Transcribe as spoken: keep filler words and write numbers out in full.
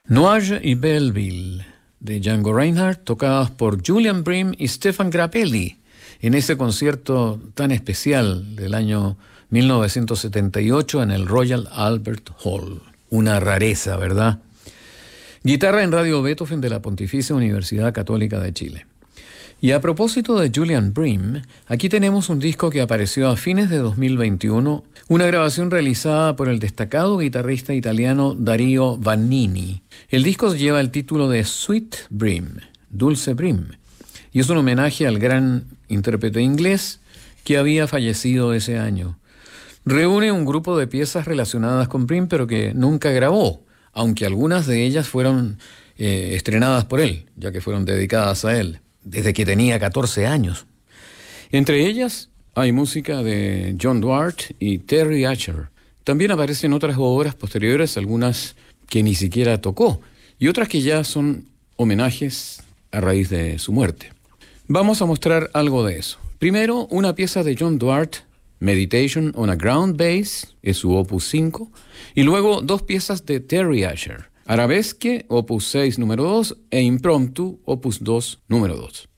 Nuage y Belleville, de Django Reinhardt, tocadas por Julian Bream y Stefan Grappelli, en ese concierto tan especial del año mil novecientos setenta y ocho en el Royal Albert Hall. Una rareza, ¿verdad? Guitarra en Radio Beethoven de la Pontificia Universidad Católica de Chile. Y a propósito de Julian Bream, aquí tenemos un disco que apareció a fines de dos mil veintiuno, una grabación realizada por el destacado guitarrista italiano Dario Vannini. El disco lleva el título de Sweet Bream, Dulce Bream, y es un homenaje al gran intérprete inglés que había fallecido ese año. Reúne un grupo de piezas relacionadas con Bream, pero que nunca grabó, aunque algunas de ellas fueron eh, estrenadas por él, ya que fueron dedicadas a él, desde que tenía catorce años. Entre ellas hay música de John Duarte y Terry Asher. También aparecen otras obras posteriores, algunas que ni siquiera tocó, y otras que ya son homenajes a raíz de su muerte. Vamos a mostrar algo de eso. Primero, una pieza de John Duarte, Meditation on a Ground Bass, es su opus cinco, y luego dos piezas de Terry Asher, Arabesque, opus seis, número dos, e Impromptu, opus dos, número dos.